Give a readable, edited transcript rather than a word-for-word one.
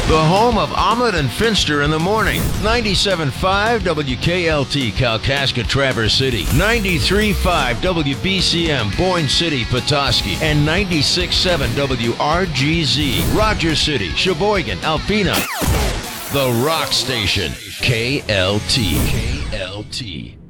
The home of Omelet and Finster in the morning. 97.5 WKLT Kalkaska Traverse City. 93.5 WBCM Boyne City Petoskey. And 96.7 WRGZ Rogers City, Sheboygan, Alpena. The Rock Station. KLT. KLT.